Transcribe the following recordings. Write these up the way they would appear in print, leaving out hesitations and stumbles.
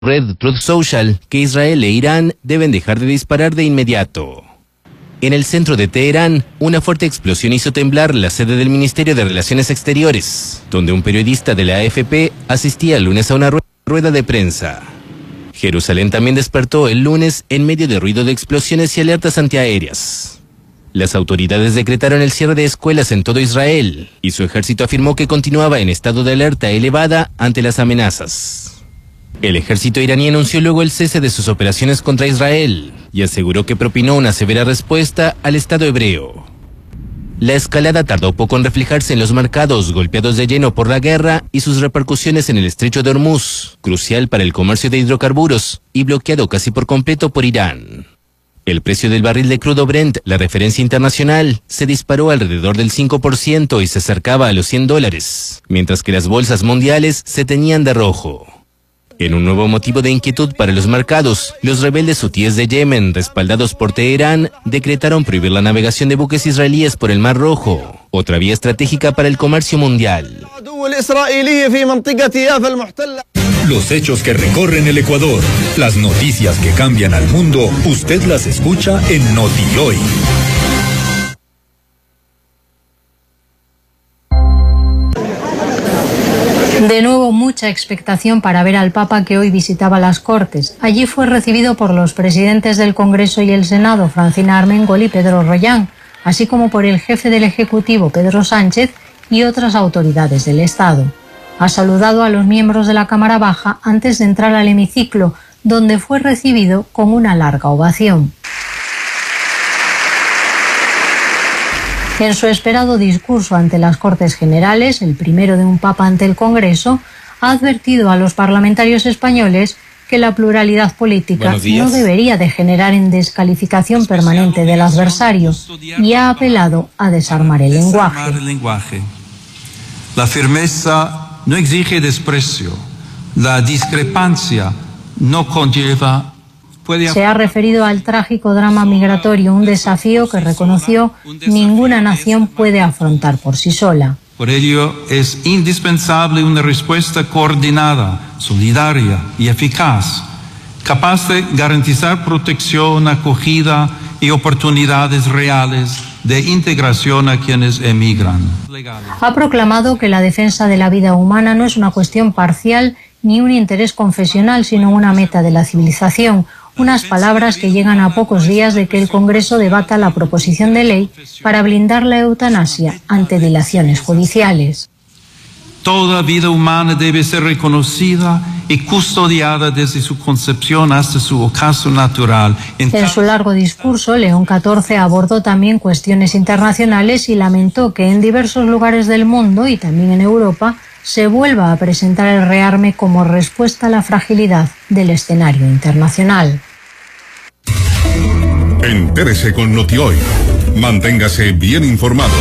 red Truth Social que Israel e Irán deben dejar de disparar de inmediato. En el centro de Teherán, una fuerte explosión hizo temblar la sede del Ministerio de Relaciones Exteriores, donde un periodista de la AFP asistía el lunes a una rueda de prensa. Jerusalén también despertó el lunes en medio de ruido de explosiones y alertas antiaéreas. Las autoridades decretaron el cierre de escuelas en todo Israel, y su ejército afirmó que continuaba en estado de alerta elevada ante las amenazas. El ejército iraní anunció luego el cese de sus operaciones contra Israel y aseguró que propinó una severa respuesta al Estado hebreo. La escalada tardó poco en reflejarse en los mercados golpeados de lleno por la guerra y sus repercusiones en el estrecho de Hormuz, crucial para el comercio de hidrocarburos y bloqueado casi por completo por Irán. El precio del barril de crudo Brent, la referencia internacional, se disparó alrededor del 5% y se acercaba a los $100, mientras que las bolsas mundiales se teñían de rojo. En un nuevo motivo de inquietud para los mercados, los rebeldes hutíes de Yemen, respaldados por Teherán, decretaron prohibir la navegación de buques israelíes por el Mar Rojo, otra vía estratégica para el comercio mundial. Los hechos que recorren el Ecuador, las noticias que cambian al mundo, usted las escucha en NotiHoy. De nuevo, mucha expectación para ver al Papa, que hoy visitaba las Cortes. Allí fue recibido por los presidentes del Congreso y el Senado, Francina Armengol y Pedro Rollán, así como por el jefe del Ejecutivo, Pedro Sánchez, y otras autoridades del Estado. Ha saludado a los miembros de la Cámara Baja antes de entrar al hemiciclo, donde fue recibido con una larga ovación. En su esperado discurso ante las Cortes Generales, el primero de un papa ante el Congreso, ha advertido a los parlamentarios españoles que la pluralidad política no debería degenerar en descalificación permanente del adversario y ha apelado a desarmar el lenguaje. La firmeza no exige desprecio, la discrepancia no conlleva. Se ha referido al trágico drama migratorio, un desafío que reconoció ninguna nación puede afrontar por sí sola. Por ello es indispensable una respuesta coordinada, solidaria y eficaz, capaz de garantizar protección, acogida y oportunidades reales de integración a quienes emigran. Ha proclamado que la defensa de la vida humana no es una cuestión parcial ni un interés confesional, sino una meta de la civilización. Unas palabras que llegan a pocos días de que el Congreso debata la proposición de ley para blindar la eutanasia ante dilaciones judiciales. Toda vida humana debe ser reconocida y custodiada desde su concepción hasta su ocaso natural. En su largo discurso, León XIV abordó también cuestiones internacionales y lamentó que en diversos lugares del mundo y también en Europa se vuelva a presentar el rearme como respuesta a la fragilidad del escenario internacional. Entérese con NotiHoy. Manténgase bien informado.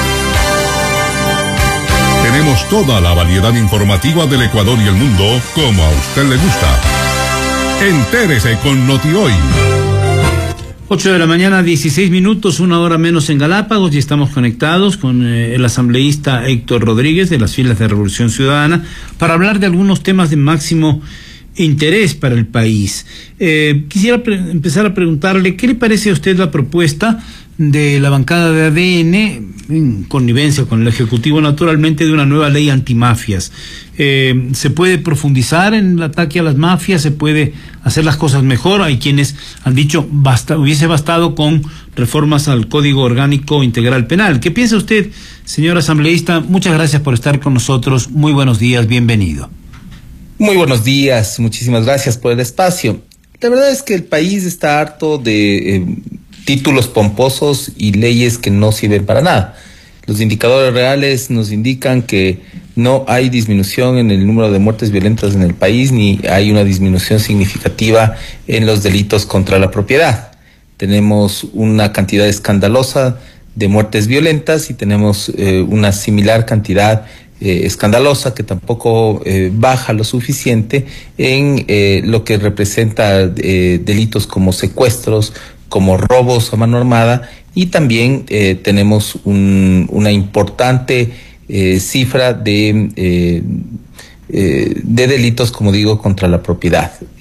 Tenemos toda la variedad informativa del Ecuador y el mundo como a usted le gusta. Entérese con NotiHoy. 8 de la mañana, 16 minutos, una hora menos en Galápagos, y estamos conectados con el asambleísta Héctor Rodríguez de las filas de Revolución Ciudadana para hablar de algunos temas de máximo interés para el país. Quisiera empezar a preguntarle, ¿qué le parece a usted la propuesta de la bancada de ADN, en connivencia con el Ejecutivo naturalmente, de una nueva ley antimafias? ¿Se puede profundizar en el ataque a las mafias? ¿Se puede hacer las cosas mejor? Hay quienes han dicho hubiese bastado con reformas al Código Orgánico Integral Penal. ¿Qué piensa usted, señor asambleísta? Muchas gracias por estar con nosotros. Muy buenos días, bienvenido. Muy buenos días, muchísimas gracias por el espacio. La verdad es que el país está harto de títulos pomposos y leyes que no sirven para nada. Los indicadores reales nos indican que no hay disminución en el número de muertes violentas en el país, ni hay una disminución significativa en los delitos contra la propiedad. Tenemos una cantidad escandalosa de muertes violentas y tenemos una similar cantidad escandalosa que tampoco baja lo suficiente en lo que representa delitos como secuestros, como robos a mano armada, y también tenemos una importante cifra de de delitos, como digo, contra la propiedad.